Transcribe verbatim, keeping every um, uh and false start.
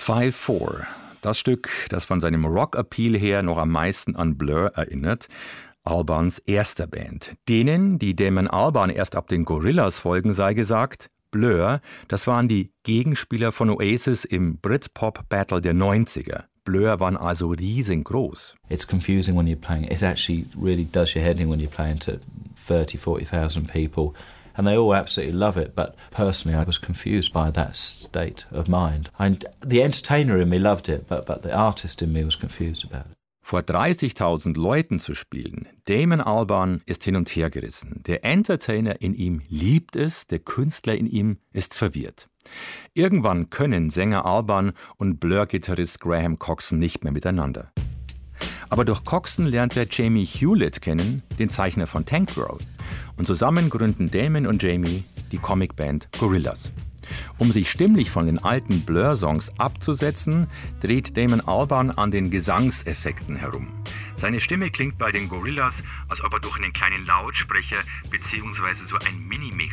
five four, das Stück, das von seinem Rock-Appeal her noch am meisten an Blur erinnert, Albans erster Band. Denen, die Damon Albarn erst ab den Gorillaz folgen, sei gesagt, Blur, das waren die Gegenspieler von Oasis im Britpop-Battle der neunziger. Blur waren also riesengroß. It's confusing when you're playing. It actually really does your head in when you're playing to thirty, forty thousand people. And they all absolutely love it, but personally I was confused by that state of mind. And the entertainer in me loved it, but, but the artist in me was confused about it. Vor dreißigtausend Leuten zu spielen, Damon Albarn ist hin und her gerissen. Der Entertainer in ihm liebt es, der Künstler in ihm ist verwirrt. Irgendwann können Sänger Albarn und Blur-Gitarrist Graham Coxon nicht mehr miteinander. Aber durch Coxon lernt er Jamie Hewlett kennen, den Zeichner von Tank Girl. Und zusammen gründen Damon und Jamie die Comicband Gorillaz. Um sich stimmlich von den alten Blur-Songs abzusetzen, dreht Damon Albarn an den Gesangseffekten herum. Seine Stimme klingt bei den Gorillaz, als ob er durch einen kleinen Lautsprecher bzw. so ein Mini-Megafon